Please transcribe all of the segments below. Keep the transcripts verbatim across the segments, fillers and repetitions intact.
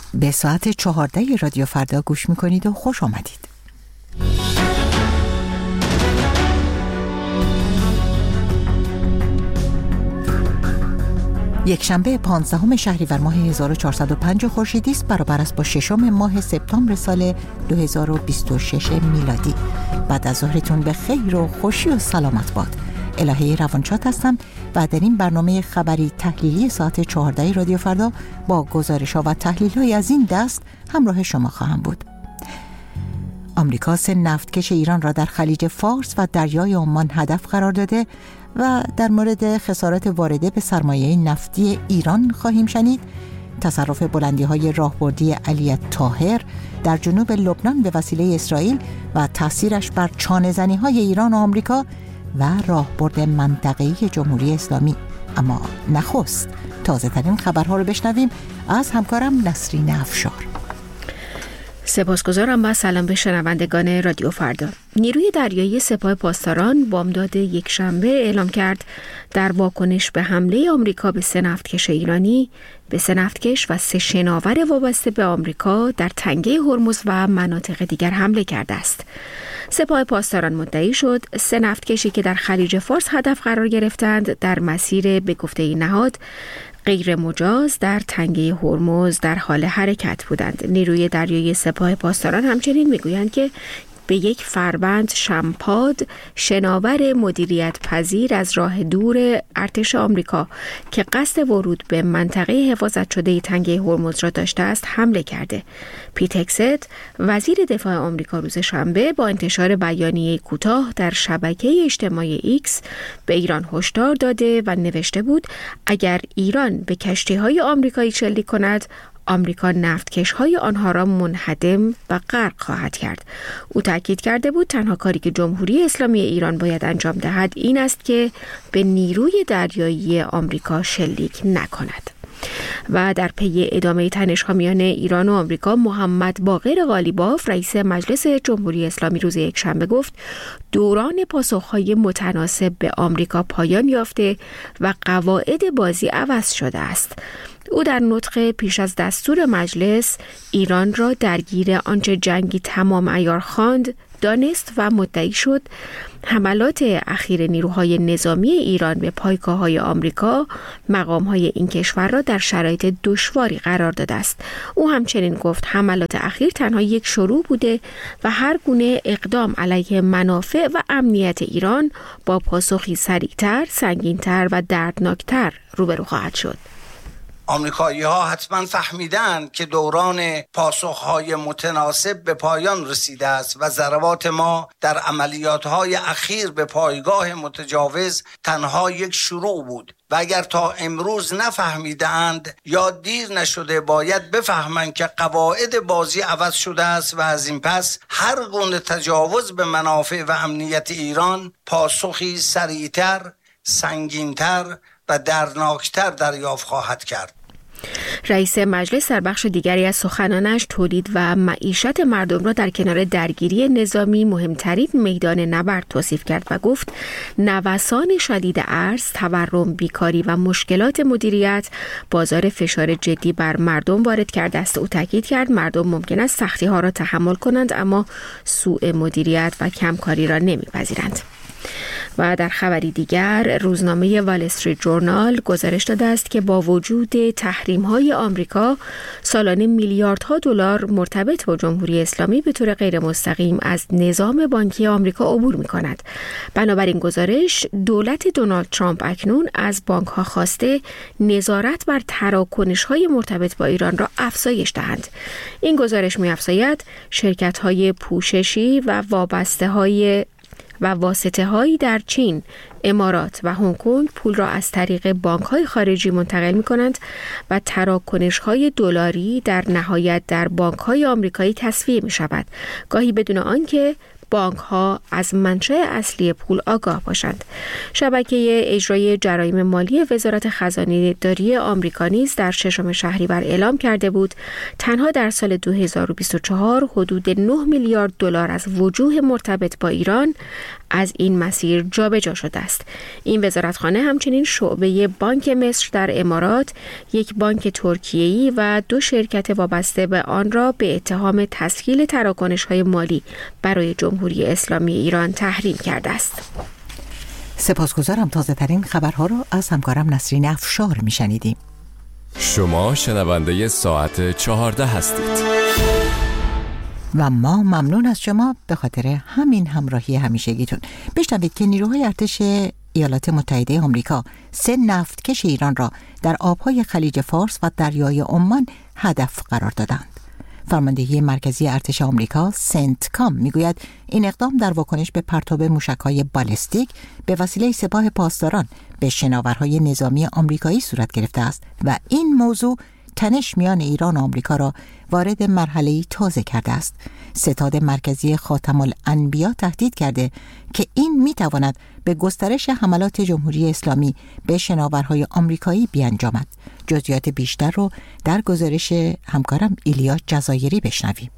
به ساعت چهارده رادیو فردا گوش میکنید و خوش آمدید. یک شنبه پانزدهم شهریور ماه هزار و چهارصد و پنج خورشیدی است، برابر است با ششم ماه سپتامبر سال دو هزار و بیست و شش میلادی. بعد از ظهرتون به خیر و خوشی و سلامت باد. الهه روانشاد هستم و در این برنامه خبری تحلیلی ساعت چهارده رادیو فردا با گزارش‌ها و تحلیل‌های از این دست همراه شما خواهم بود. آمریکا سه نفتکش ایران را در خلیج فارس و دریای عمان هدف قرار داده و در مورد خسارات وارده به سرمایه نفتی ایران خواهیم شنید. تصرف بلندی‌های راهبردی علی طاهر در جنوب لبنان به وسیله اسرائیل و تأثیرش بر چانه‌زنی‌های ایران و آمریکا و راهبرد منطقه‌ای جمهوری اسلامی. اما نخست تازه ترین خبرها رو بشنویم از همکارم نسرین افشار. سپاسگزارم و سلام به شنوندگان رادیو فردا. نیروی دریایی سپاه پاسداران بامداد یک شنبه اعلام کرد در واکنش به حمله آمریکا به سه نفتکش ایرانی، به سه نفتکش و سه شناور وابسته به آمریکا در تنگه هرمز و مناطق دیگر حمله کرده است. سپاه پاسداران مدعی شد سه نفتکشی که در خلیج فارس هدف قرار گرفتند در مسیر به گفته این نهاد غیر مجاز در تنگه هرمز در حال حرکت بودند. نیروی دریایی سپاه پاسداران همچنین میگویند که به یک فروند شمپاد شناور مدیریت پذیر از راه دور ارتش آمریکا که قصد ورود به منطقه حفاظت شده تنگه هرمز را داشته است حمله کرده. پیت هگست وزیر دفاع آمریکا روز شنبه با انتشار بیانیه کوتاه در شبکه اجتماعی ایکس به ایران هشدار داده و نوشته بود اگر ایران به کشتی‌های آمریکایی شلیک کند، آمریکا نفتکش‌های آنها را منهدم و غرق خواهد کرد. او تاکید کرده بود تنها کاری که جمهوری اسلامی ایران باید انجام دهد این است که به نیروی دریایی آمریکا شلیک نکند. و در پی ادامه تنش‌ها میان ایران و آمریکا، محمد باقر قالیباف رئیس مجلس جمهوری اسلامی روز یکشنبه گفت دوران پاسخ‌های متناسب به آمریکا پایان یافته و قواعد بازی عوض شده است. او در نطق پیش از دستور مجلس ایران را درگیر آنچه جنگی تمام عیار خواند دانست و مدعی شد حملات اخیر نیروهای نظامی ایران به پایگاه‌های آمریکا مقام‌های این کشور را در شرایط دشواری قرار داده است. او همچنین گفت حملات اخیر تنها یک شروع بوده و هر گونه اقدام علیه منافع و امنیت ایران با پاسخی سریع‌تر، سنگین‌تر و دردناکتر روبرو خواهد شد. آمریکایی ها حتما فهمیدن که دوران پاسخهای متناسب به پایان رسیده است و ضربات ما در عملیات های اخیر به پایگاه متجاوز تنها یک شروع بود و اگر تا امروز نفهمیدند یا دیر نشده باید بفهمند که قواعد بازی عوض شده است و از این پس هر گونه تجاوز به منافع و امنیت ایران پاسخی سریعتر، سنگینتر و دردناکتر دریافت خواهد کرد. رئیس مجلس در بخش دیگری از سخنانش تولید و معیشت مردم را در کنار درگیری نظامی مهمترین میدان نبرد توصیف کرد و گفت نوسان شدید ارز، تورم، بیکاری و مشکلات مدیریت بازار فشار جدی بر مردم وارد کرده است. او تاکید کرد مردم ممکن است سختی ها را تحمل کنند اما سوء مدیریت و کمکاری را نمیپذیرند. و در خبری دیگر روزنامه وال استریت جورنال گزارش داده است که با وجود تحریم‌های آمریکا سالانه میلیاردها دلار مرتبط با جمهوری اسلامی به طور غیر مستقیم از نظام بانکی آمریکا عبور می‌کند. بنابراین گزارش دولت دونالد ترامپ اکنون از بانک‌ها خواسته نظارت بر تراکنش‌های مرتبط با ایران را افزایش دهند. این گزارش می‌افزاید شرکت‌های پوششی و وابسته‌های و واسطه هایی در چین، امارات و هنگ کنگ پول را از طریق بانک های خارجی منتقل می کنند و تراکنش های دلاری در نهایت در بانک های آمریکایی تصفیه می شود، گاهی بدون آنکه بانک‌ها از منشأ اصلی پول آگاه باشند. شبکه اجرای جرایم مالی وزارت خزانه داری آمریکا نیز در ششم شهریور اعلام کرده بود تنها در سال دو هزار و بیست و چهار حدود نه میلیارد دلار از وجوه مرتبط با ایران از این مسیر جابجا شده است. این وزارتخانه همچنین شعبه بانک مصر در امارات، یک بانک ترکیه‌ای و دو شرکت وابسته به آن را به اتهام تسهیل تراکنش‌های مالی برای جمهوری اسلامی ایران تحریم کرده است. سپاسگزارم. تازه ترین خبرها را از همکارم نسرین افشار میشنیدیم. شما شنونده ساعت چهارده هستید. و ما ممنون از شما به خاطر همین همراهی همیشگیتون. بشنوید که نیروهای ارتش ایالات متحده آمریکا سه نفتکش ایران را در آبهای خلیج فارس و دریای عمان هدف قرار دادند. فرماندهی مرکزی ارتش آمریکا سنتکام میگوید این اقدام در واکنش به پرتاب موشک‌های بالستیک به وسیله سپاه پاسداران به شناورهای نظامی آمریکایی صورت گرفته است و این موضوع تنش میان ایران و آمریکا را وارد مرحله‌ای تازه کرده است. ستاد مرکزی خاتم الانبیا تهدید کرده که این میتواند به گسترش حملات جمهوری اسلامی به شناورهای آمریکایی بیانجامد. جزئیات بیشتر رو در گزارش همکارم ایلیا جزایری بشنویم.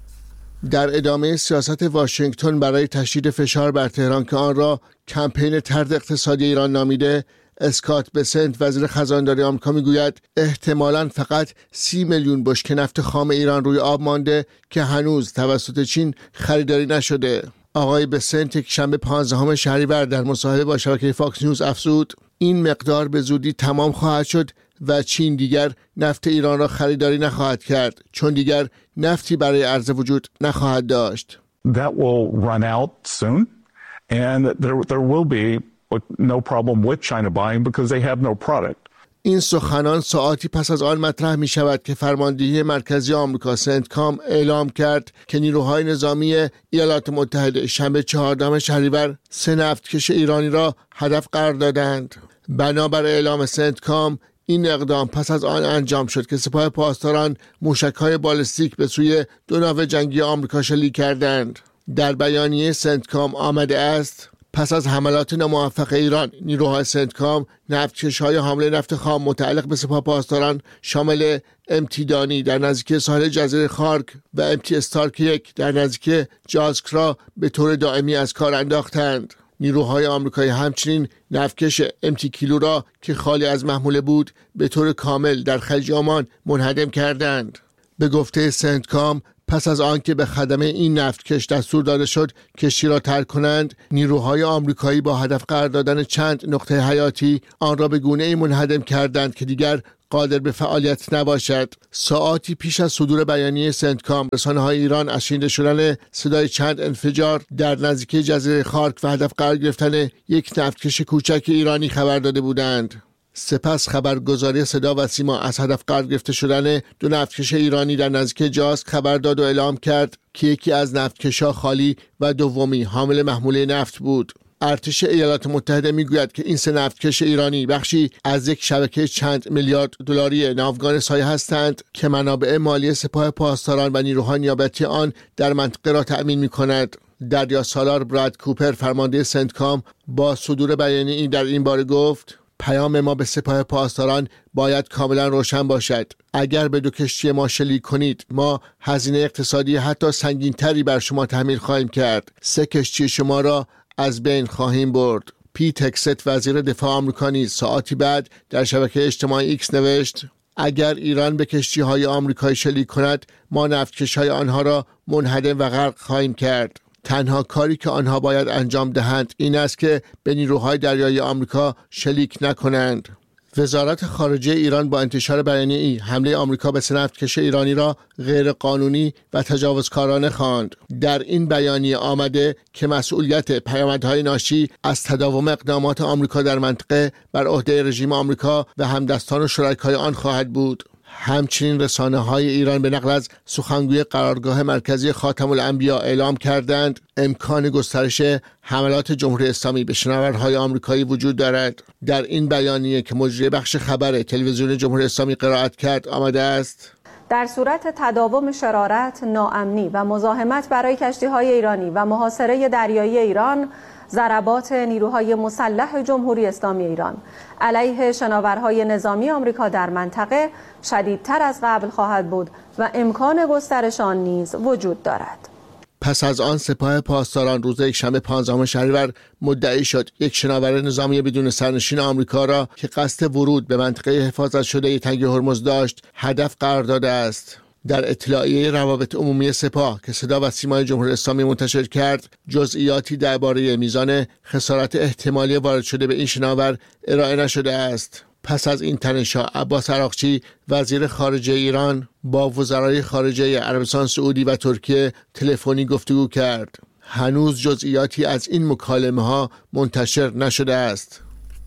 در ادامه سیاست واشنگتن برای تشدید فشار بر تهران که آن را کمپین طرد اقتصادی ایران نامیده، اسکات بسنت وزیر خزانه‌داری آمریکا میگوید احتمالاً فقط سی میلیون بشکه نفت خام ایران روی آب مانده که هنوز توسط چین خریداری نشده. آقای بسنت یک شنبه پانزدهم شهریور در مصاحبه با شبکه فاکس نیوز افزود این مقدار به زودی تمام خواهد شد و چین دیگر نفت ایران را خریداری نخواهد کرد چون دیگر نفتی برای عرضه وجود نخواهد داشت. That will run out soon and there there will be no problem with China buying because they have no product. این سخنان ساعتی پس از آن مطرح می شود که فرماندهی مرکزی آمریکا سنتکام اعلام کرد که نیروهای نظامی ایالات متحده شنبه چهاردهم شهریور سه نفتکش ایرانی را هدف قرار دادند. بنابر اعلام سنتکام این اقدام پس از آن انجام شد که سپاه پاسداران موشک‌های بالستیک به سوی دو ناو جنگی آمریکا شلیک کردند. در بیانیه سنتکام آمده است پس از حملات ناموفق ایران، نیروهای سنتکام نفتکش‌های حامل نفت خام متعلق به سپاه پاسداران شامل امتی دانی در نزدیکی ساحل جزیره خارک و امتی استارک یک در نزدیکی جاسک را به طور دائمی از کار انداختند. نیروهای آمریکایی همچنین نفتکش امتی کیلو را که خالی از محموله بود به طور کامل در خلیج عمان منهدم کردند. به گفته سنتکام پس از آنکه به خدمه این نفتکش دستور داده شد کشتی را ترک کنند، نیروهای آمریکایی با هدف قرار دادن چند نقطه حیاتی آن را به گونه‌ای منهدم کردند که دیگر قادر به فعالیت نباشد. ساعاتی پیش از صدور بیانیه سنتکام، رسانه‌های ایران از شنیده شدن صدای چند انفجار در نزدیکی جزیره خارک و هدف قرار گرفتن یک نفتکش کوچک ایرانی خبر داده بودند. سپس خبرگزاری صدا و سیما از هدف قرار گرفته شدن دو نفتکش ایرانی در نزدیکی جاسک خبر داد و اعلام کرد که یکی از نفتکش‌ها خالی و دومی حامل محموله نفت بود. ارتش ایالات متحده میگوید که این سه نفتکش ایرانی بخشی از یک شبکه چند میلیارد دلاری ناوگان سایه هستند که منابع مالی سپاه پاسداران و نیروهای نیابتی آن در منطقه را تأمین می‌کند. دریا سالار براد کوپر فرمانده سنتکام با صدور بیانیه این در این باره گفت پیام ما به سپاه پاسداران باید کاملا روشن باشد. اگر به دو کشتی ما شلیک کنید ما هزینه اقتصادی حتی سنگین‌تری بر شما تحمیل خواهیم کرد. سه کشتی شما را از بین خواهیم برد. پیت هکست وزیر دفاع آمریکا نیز ساعتی بعد در شبکه اجتماعی ایکس نوشت اگر ایران به کشتی‌های آمریکایی شلیک کند ما نفتکش‌های آنها را منهدم و غرق خواهیم کرد. تنها کاری که آنها باید انجام دهند این است که به نیروهای دریایی آمریکا شلیک نکنند. وزارت خارجه ایران با انتشار بیانیه ای حمله آمریکا به سه نفتکش ایرانی را غیر قانونی و تجاوزکارانه خواند. در این بیانیه آمده که مسئولیت پیامدهای ناشی از تداوم اقدامات آمریکا در منطقه بر عهده رژیم آمریکا و همدستان و شرکای آن خواهد بود. همچنین رسانه‌های ایران به نقل از سخنگوی قرارگاه مرکزی خاتم الانبیا اعلام کردند امکان گسترش حملات جمهوری اسلامی به شناورهای آمریکایی وجود دارد. در این بیانیه که مجری بخش خبر تلویزیون جمهوری اسلامی قرائت کرد آمده است در صورت تداوم شرارت، ناامنی و مزاحمت برای کشتی‌های ایرانی و محاصره دریایی ایران، ضربات نیروهای مسلح جمهوری اسلامی ایران علیه شناورهای نظامی آمریکا در منطقه شدیدتر از قبل خواهد بود و امکان گسترش آن نیز وجود دارد. پس از آن سپاه پاسداران روز یکشنبه پانزدهم شهریور مدعی شد یک شناور نظامی بدون سرنشین آمریکا را که قصد ورود به منطقه حفاظت شده تنگ هرمز داشت هدف قرار داده است. در اطلاعیه روابط عمومی سپاه که صدا و سیمای جمهوری اسلامی منتشر کرد، جزئیاتی درباره میزان خسارت احتمالی وارد شده به این شناور ارائه نشده است. پس از این تنش‌ها عباس عراقچی وزیر خارجه ایران با وزرای خارجه عربستان سعودی و ترکیه تلفنی گفتگو کرد. هنوز جزئیاتی از این مکالمه‌ها منتشر نشده است.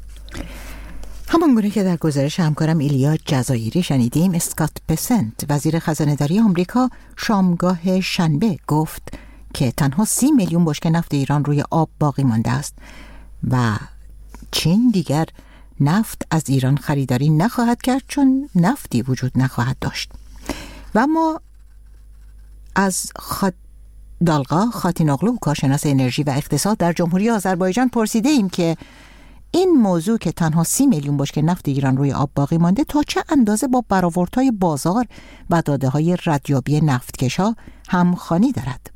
همان گونه که در گزارش همکارم ایلیا جزایری شنیدیم، اسکات بسنت وزیر خزانه‌داری آمریکا شامگاه شنبه گفت که تنها سی میلیون بشکه نفت ایران روی آب باقی مانده است و چین دیگر نفت از ایران خریداری نخواهد کرد چون نفتی وجود نخواهد داشت. و ما از خد... دالغا خاتیناغلو کارشناس انرژی و اقتصاد در جمهوری آذربایجان پرسیده ایم که این موضوع که تنها سی میلیون بشکه نفت ایران روی آب باقی مانده تا چه اندازه با برآوردهای بازار و داده‌های ردیابی نفتکش‌ها همخوانی دارد.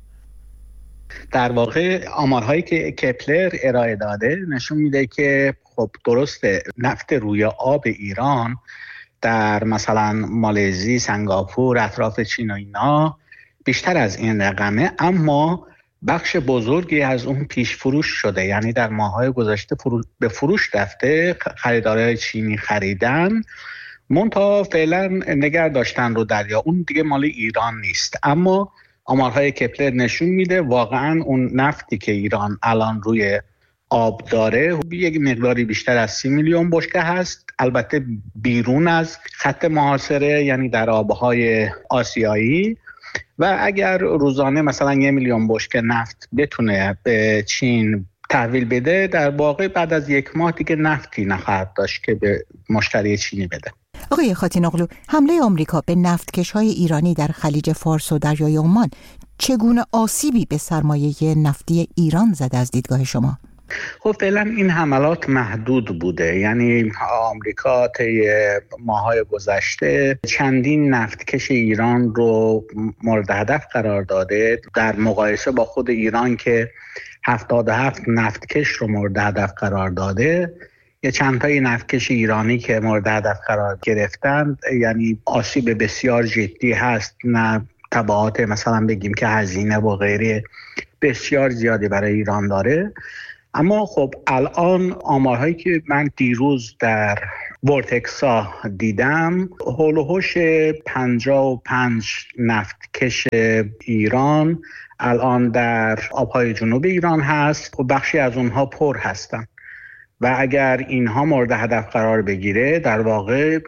در واقع آمارهایی که کپلر ارائه داده نشون میده که خب درسته نفت روی آب ایران در مثلا مالزی، سنگاپور، اطراف چین و اینا بیشتر از این رقمه، اما بخش بزرگی از اون پیش فروش شده، یعنی در ماه‌های گذشته فرو... به فروش رفته، خریدارای چینی خریدن، منتها فعلا نگه داشتن رو دریا، اون دیگه مال ایران نیست. اما آمارهای کپلر نشون میده واقعا اون نفتی که ایران الان روی آب داره یک مقداری بیشتر از سی میلیون بشکه هست، البته بیرون از خط محاصره، یعنی در آبهای آسیایی. و اگر روزانه مثلا یک میلیون بشکه نفت بتونه به چین تحویل بده، در واقع بعد از یک ماه دیگه نفتی نخواهد داشت که به مشتری چینی بده. آقای خاتیناغلو، حمله آمریکا به نفتکش‌های ایرانی در خلیج فارس و دریای عمان چگونه آسیبی به سرمایه نفتی ایران زده از دیدگاه شما؟ خب فعلا این حملات محدود بوده، یعنی آمریکا طی ماه‌های گذشته چندین نفتکش ایران رو مورد هدف قرار داده، در مقایسه با خود ایران که هفتاد و هفت نفتکش رو مورد هدف قرار داده. یه چند تای نفتکش ایرانی که مورد هدف قرار گرفتن، یعنی آسیب بسیار جدی هست، نه تبعات مثلا بگیم که هزینه و غیره بسیار زیادی برای ایران داره. اما خب الان آمارهایی که من دیروز در ورتکسا دیدم، هول و هوش پنجاه و پنج نفتکش ایران الان در آبهای جنوب ایران هست و بخشی از اونها پر هستن و اگر اینها مورد هدف قرار بگیره، در واقع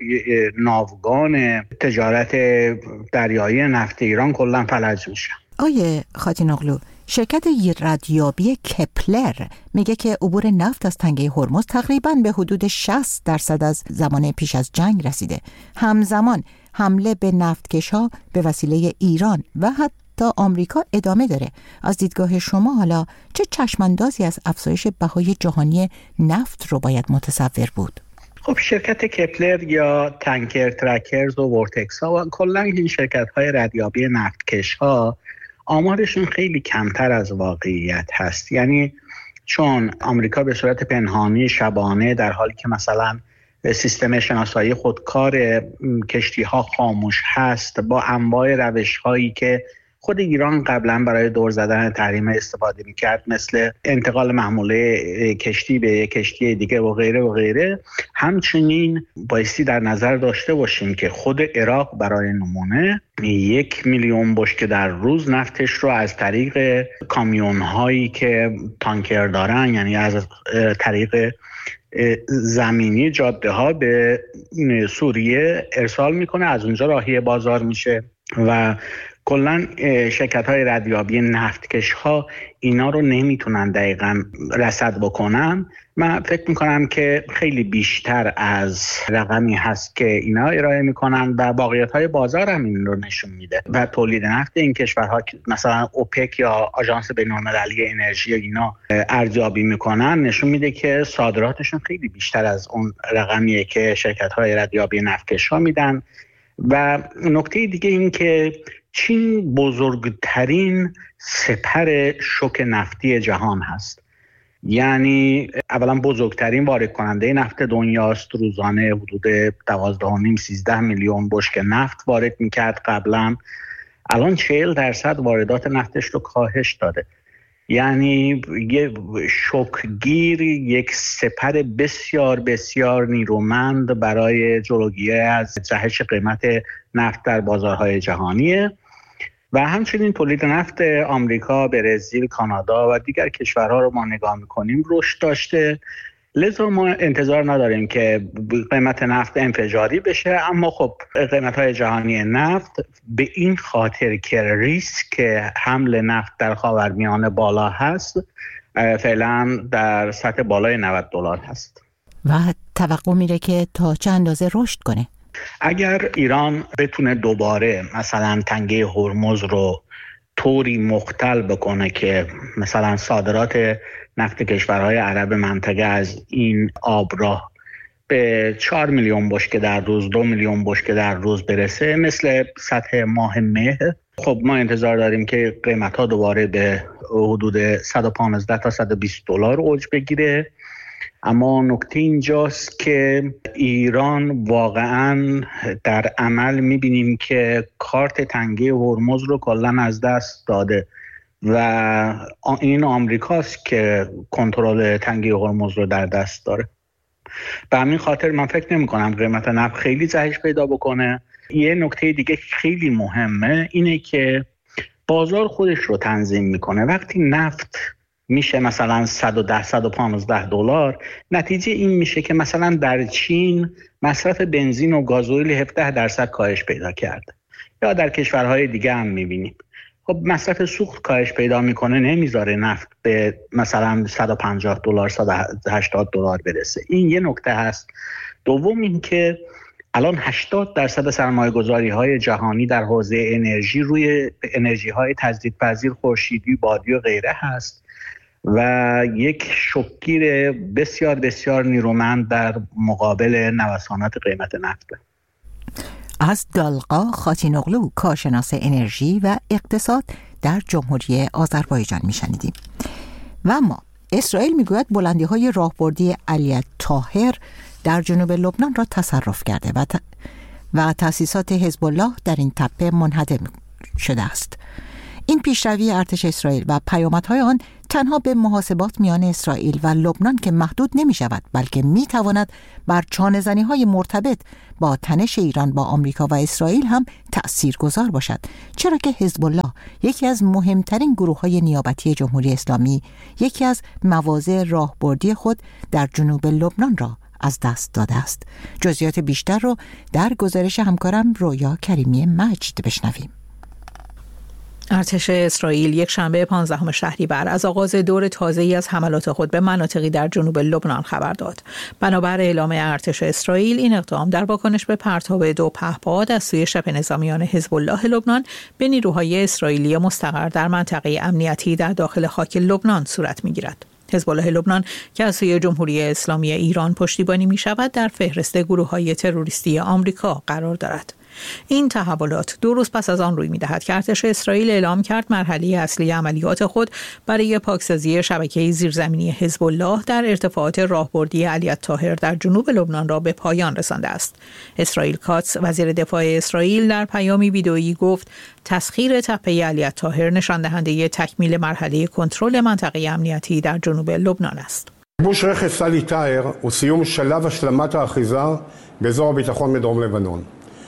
ناوگان تجارت دریایی نفت ایران کلا فلج میشه. آیه خاتیناغلو، شرکت ردیابی کپلر میگه که عبور نفت از تنگه هرمز تقریباً به حدود شصت درصد از زمان پیش از جنگ رسیده. همزمان حمله به نفتکش‌ها به وسیله ایران و حتی آمریکا ادامه داره. از دیدگاه شما حالا چه چشماندازی از افزایش بهای جهانی نفت رو باید متصور بود؟ خب شرکت کپلر یا تانکر ترکرز و ورتکسا و کلا این شرکت‌های ردیابی نفتکش‌ها آمارشون خیلی کمتر از واقعیت هست، یعنی چون آمریکا به صورت پنهانی شبانه در حالی که مثلا سیستم شناسایی خودکار کشتی‌ها خاموش هست، با انواع روش‌هایی که خود ایران قبلا برای دور زدن تحریم استفاده می‌کرد، مثل انتقال محموله کشتی به کشتی دیگه و غیره و غیره، همچنین بایستی در نظر داشته باشیم که خود عراق برای نمونه یک میلیون بشکه در روز نفتش رو از طریق کامیون‌هایی که تانکر دارن، یعنی از طریق زمینی جاده ها به سوریه ارسال میکنه، از اونجا راهی بازار میشه و کلا شرکت‌های ردیابی نفتکش‌ها اینا رو نمیتونن دقیقاً رصد بکنن. من فکر میکنم که خیلی بیشتر از رقمی هست که اینا ارائه میکنن و واقعیت‌های بازار هم این رو نشون میده و تولید نفت این کشورها مثلا اوپک یا آژانس بین‌المللی انرژی اینا ارزیابی میکنن نشون میده که صادراتشون خیلی بیشتر از اون رقمیه که شرکت‌های ردیابی نفتکش‌ها میدن. و نکته دیگه این که چین بزرگترین سپر شوک نفتی جهان هست، یعنی اولا بزرگترین وارد کننده نفت دنیاست. روزانه حدود دوازده و نیم سیزده میلیون بشکه نفت وارد میکرد قبلا، الان چهل درصد واردات نفتش رو کاهش داده. یعنی یه شوکگیر، یک سپر بسیار بسیار نیرومند برای جلوگیری از جهش قیمت نفت در بازارهای جهانیه. و همچنین تولید نفت آمریکا، برزیل، کانادا و دیگر کشورها رو ما نگاه میکنیم رشد داشته، لذا ما انتظار نداریم که قیمت نفت انفجاری بشه. اما خب قیمت‌های جهانی نفت به این خاطر که ریسک حمل نفت در خاورمیانه بالا هست، فعلا در سطح بالای نود دلار هست و توقع میره که تا چه اندازه رشد کنه. اگر ایران بتونه دوباره مثلا تنگه هرمز رو طوری مختل بکنه که مثلا صادرات نفت کشورهای عرب منطقه از این آبراه به چهار میلیون بشکه در روز، دو میلیون بشکه در روز برسه مثل سطح ماه مه، خب ما انتظار داریم که قیمت ها دوباره به حدود صد و پانزده تا صد و بیست دلار اوج بگیره. اما نکته اینجاست که ایران واقعا در عمل میبینیم که کارت تنگه هرمز رو کلا از دست داده و این آمریکاست که کنترل تنگه هرمز رو در دست داره. به همین خاطر من فکر نمی کنم قیمت نفت خیلی جهش پیدا بکنه. یه نکته دیگه خیلی مهمه اینه که بازار خودش رو تنظیم میکنه. وقتی نفت میشه مثلا صد و ده صد و پانزده دلار، نتیجه این میشه که مثلا در چین مصرف بنزین و گازوئیل هفده درصد کاهش پیدا کرده، یا در کشورهای دیگه هم میبینیم. خب مصرف سوخت کاهش پیدا میکنه، نمیذاره نفت به مثلا صد و پنجاه دلار صد و هشتاد دلار برسه. این یه نکته هست. دوم این که الان هشتاد درصد سرمایه گذاری های جهانی در حوزه انرژی روی انرژی های تجدیدپذیر، خورشیدی، بادی و غیره هست و یک شوکگیر بسیار بسیار نیرومند در مقابل نوسانات قیمت نفت. از دالقا خاتینوغلو، کارشناس انرژی و اقتصاد در جمهوری آذربایجان میشنیدیم. و اما اسرائیل میگوید بلندی های راهبردی علی طاهر در جنوب لبنان را تصرف کرده و, ت... و تأسیسات حزب الله در این تپه منهدم شده است. این پیشروی ارتش اسرائیل و پیامدهای آن تنها به محاسبات میان اسرائیل و لبنان که محدود نمی شود، بلکه می تواند بر چانه‌زنی های مرتبط با تنش ایران با آمریکا و اسرائیل هم تأثیر گذار باشد، چرا که حزب الله یکی از مهمترین گروه های نیابتی جمهوری اسلامی یکی از مواضع راهبردی خود در جنوب لبنان را از دست داده است. جزئیات بیشتر رو در گزارش همکارم رویا کریمی مجد بشنویم. ارتش اسرائیل یک شنبه پانزدهم شهریور از آغاز دور تازه‌ای از حملات خود به مناطقی در جنوب لبنان خبر داد. بنابر اعلام ارتش اسرائیل، این اقدام در واکنش به پرتاب دو پهپاد از سوی شبه نظامیان حزب الله لبنان به نیروهای اسرائیلی مستقر در منطقه امنیتی در داخل خاک لبنان صورت می‌گیرد. حزب الله لبنان که از سوی جمهوری اسلامی ایران پشتیبانی می‌شود، در فهرست گروه‌های تروریستی آمریکا قرار دارد. این تحولات دو روز پس از آن روی می‌دهد که ارتش اسرائیل اعلام کرد مرحله اصلی عملیات خود برای پاکسازی شبکه زیرزمینی حزب الله در ارتفاعات راهبردی علی طاهر در جنوب لبنان را به پایان رسانده است. اسرائیل کاتس، وزیر دفاع اسرائیل، در پیامی ویدئویی گفت تسخیر تپه علی طاهر نشان دهنده تکمیل مرحله کنترل منطقه امنیتی در جنوب لبنان است. כיבוש רכס עלי טאהר הוא סיום שלב השלמת האחיזה באזור הביטחון מדרום לבנון.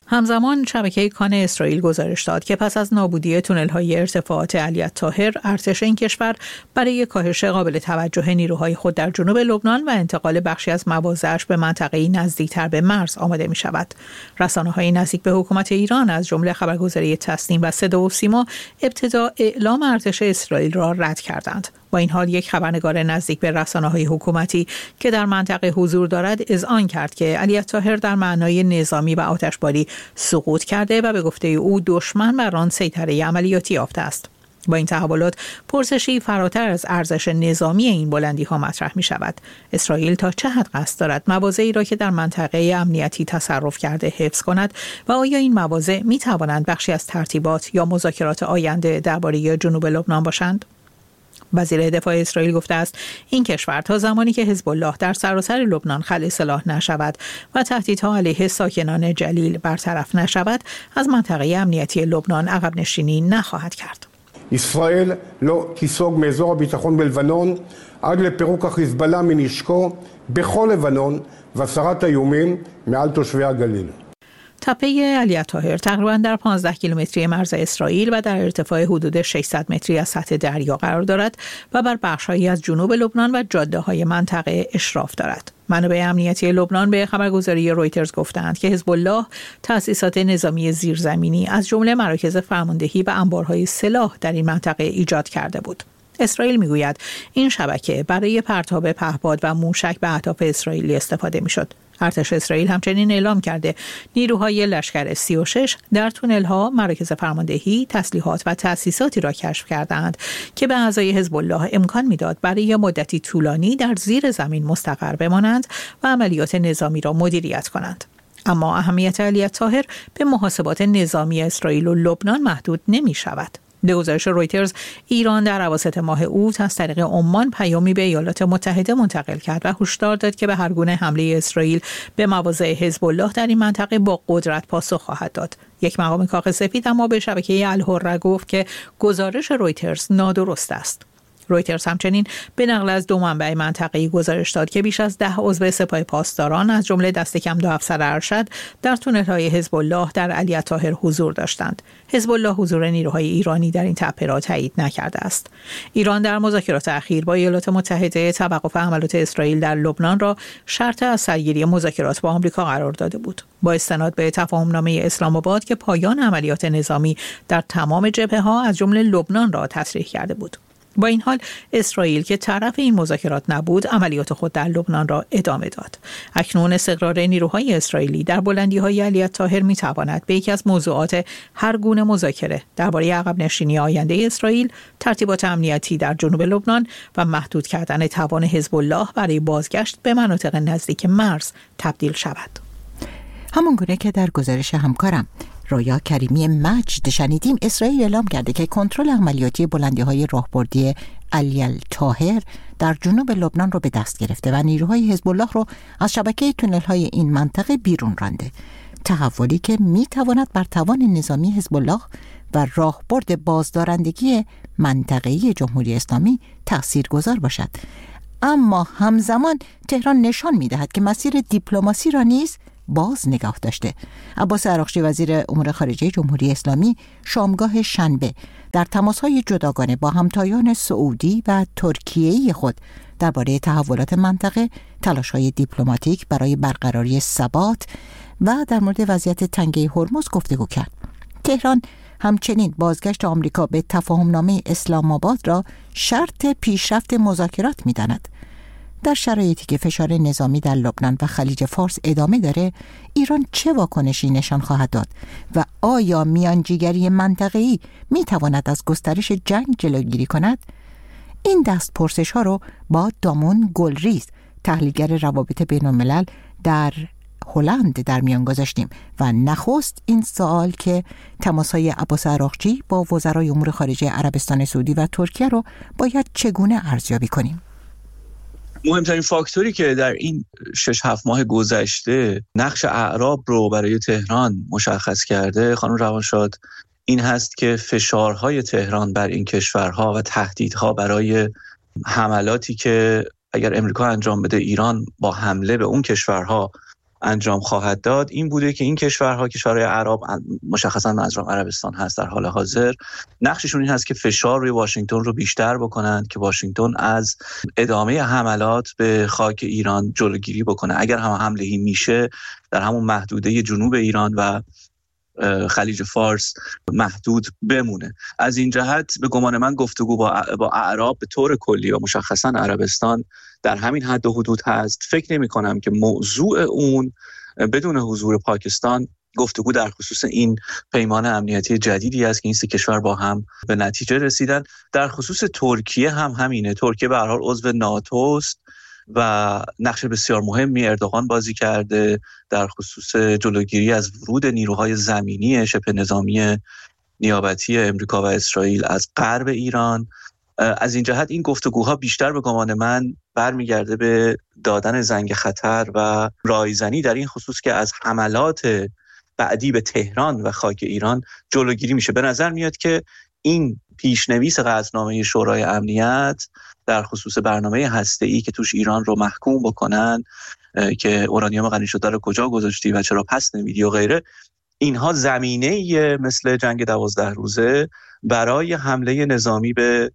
همزمان شبکه کان اسرائیل گزارش داد که پس از نابودی تونل‌های ارتفاعات علی الطاهر، ارتش این کشور برای کاهش قابل توجه نیروهای خود در جنوب لبنان و انتقال بخشی از مواضعش به منطقه‌ای نزدیکتر به مرز آماده می‌شود. رسانه‌های نزدیک به حکومت ایران از جمله خبرگزاری تسنیم و صدا و سیما ابتدا اعلام ارتش اسرائیل را رد کردند. با این حال یک خبرنگار نزدیک به رسانه‌های حکومتی که در منطقه حضور دارد اذعان کرد که علی الطاهر در معنای نظامی و آتشباری سقوط کرده و به گفته او دشمن بر آن سیطره عملیاتی یافته است. با این تحولات پرسشی فراتر از ارزش نظامی این بلندی ها مطرح می شود. اسرائیل تا چه حد قصد دارد مواضعی را که در منطقه امنیتی تصرف کرده حفظ کند و آیا این مواضع می توانند بخشی از ترتیبات یا مذاکرات آینده درباره جنوب لبنان باشند؟ وزیر دفاع اسرائیل گفته است این کشور تا زمانی که حزب الله در سراسر لبنان خلع سلاح نشود و تهدیدها علیه ساکنان جلیل برطرف نشود از منطقه امنیتی لبنان عقب نشینی نخواهد کرد. ישראל לא תיסוג מאזור הביטחון בלבנון עד לפירוק החיזבאללה מנשקו בכל לבנון והסרת האיומים מעל תושבי הגליל. تپه علی الطاهر تقریباً در پانزده کیلومتری مرز اسرائیل و در ارتفاع حدود ششصد متری از سطح دریا قرار دارد و بر بخش‌هایی از جنوب لبنان و جاده‌های منطقه اشراف دارد. منابع امنیتی لبنان به خبرگزاری رویترز گفتند که حزب الله تأسیسات نظامی زیرزمینی از جمله مراکز فرماندهی و انبارهای سلاح در این منطقه ایجاد کرده بود. اسرائیل میگوید این شبکه برای پرتاب پهپاد و موشک به اهداف اسرائیلی استفاده میشد. ارتش اسرائیل همچنین اعلام کرده نیروهای لشکر سی و شش در تونل‌ها، مراکز فرماندهی، تسلیحات و تأسیساتی را کشف کردند که به اعضای حزب الله امکان میداد برای مدتی طولانی در زیر زمین مستقر بمانند و عملیات نظامی را مدیریت کنند. اما اهمیت علی الطاهر به محاسبات نظامی اسرائیل و لبنان محدود نمی شود. به گزارش رویترز، ایران در اواسط ماه اوت از طریق عمان پیامی به ایالات متحده منتقل کرد و هشدار داد که به هر گونه حمله اسرائیل به مواضع حزب الله در این منطقه با قدرت پاسخ خواهد داد. یک مقام کاخ سفید اما به شبکه الحره گفت که گزارش رویترز نادرست است. رویترز همچنین به نقل از دو منبع منطقه‌ای گزارش داد که بیش از ده عضو سپاه پاسداران از جمله دست کم دو افسر ارشد در تونل‌های حزب الله در علی الطاهر حضور داشتند. حزب الله حضور نیروهای ایرانی در این تپه را تایید نکرده است. ایران در مذاکرات اخیر با ایالات متحده توقف حملات اسرائیل در لبنان را شرط از سرگیری مذاکرات با آمریکا قرار داده بود. با استناد به تفاهمنامه اسلام آباد که پایان عملیات نظامی در تمام جبهه‌ها از جمله لبنان را تصریح کرده بود. با این حال اسرائیل که طرف این مذاکرات نبود عملیات خود در لبنان را ادامه داد. اکنون استقرار نیروهای اسرائیلی در بلندی‌های علی الطاهر می‌تواند به یکی از موضوعات هر گونه مذاکره درباره عقب نشینی آینده اسرائیل، ترتیبات امنیتی در جنوب لبنان و محدود کردن توان حزب الله برای بازگشت به مناطق نزدیک مرز تبدیل شود. همون گونه که در گزارش همکارم رویا کریمی مجد شنیدیم، اسرائیل اعلام کرده که کنترل عملیاتی بلندی‌های راهبردی علی الطاهر در جنوب لبنان رو به دست گرفته و نیروهای حزب الله رو از شبکه تونل‌های این منطقه بیرون رانده. تحولی که می‌تواند بر توان نظامی حزب الله و راهبرد بازدارندگی منطقه‌ای جمهوری اسلامی تاثیرگذار باشد. اما همزمان تهران نشان می‌دهد که مسیر دیپلماسی را نیز باز نگاه داشته. عباس عراقچی وزیر امور خارجه جمهوری اسلامی شامگاه شنبه در تماس‌های جداگانه با همتایان سعودی و ترکیه‌ای خود درباره تحولات منطقه، تلاش‌های دیپلماتیک برای برقراری ثبات و در مورد وضعیت تنگه هرمز گفتگو کرد. تهران همچنین بازگشت آمریکا به تفاهمنامه اسلام آباد را شرط پیشرفت مذاکرات می‌داند. در شرایطی که فشار نظامی در لبنان و خلیج فارس ادامه داره، ایران چه واکنشی نشان خواهد داد و آیا میانجیگری منطقه‌ای میتواند از گسترش جنگ جلوگیری کند؟ این دست پرسش ها رو با دامون گلریز، تحلیلگر روابط بین الملل در هلند در میان گذاشتیم و نخست این سوال که تماس‌های عباس عراقچی با وزرای امور خارجه عربستان سعودی و ترکیه رو باید چگونه ارزیابی کنیم؟ مهمترین فاکتوری که در این شش هفت ماه گذشته نقش اعراب رو برای تهران مشخص کرده، خانم روانشاد، این هست که فشارهای تهران بر این کشورها و تهدیدها برای حملاتی که اگر امریکا انجام بده ایران با حمله به اون کشورها انجام خواهد داد این بوده که این کشورها، کشورهای عرب، مشخصا منظورم عربستان هست در حال حاضر، نقششون این هست که فشار روی واشنگتن رو بیشتر بکنند که واشنگتن از ادامه حملات به خاک ایران جلوگیری بکنه. اگر هم حمله‌ای میشه در همون محدوده جنوب ایران و خلیج فارس محدود بمونه. از این جهت به گمان من گفتگو با با اعراب به طور کلی و مشخصا عربستان در همین حد و حدود هست. فکر نمی کنم که موضوع اون بدون حضور پاکستان گفتگو در خصوص این پیمان امنیتی جدیدی است که این سه کشور با هم به نتیجه رسیدن. در خصوص ترکیه هم همینه. ترکیه به هر حال عضو ناتو است و نقش بسیار مهمی اردوغان بازی کرده در خصوص جلوگیری از ورود نیروهای زمینی شبه نظامی نیابتی امریکا و اسرائیل از غرب ایران. از این جهت این گفتگوها بیشتر به گمان من برمیگرده به دادن زنگ خطر و رایزنی در این خصوص که از حملات بعدی به تهران و خاک ایران جلوگیری میشه. به نظر میاد که این پیشنویس قطعنامه شورای امنیت در خصوص برنامه هسته‌ای که توش ایران رو محکوم بکنن که اورانیوم غنی شده رو کجا گذاشتی و چرا پس نمیدی و غیره، اینها زمینه مثل جنگ دوازده روزه برای حمله نظامی به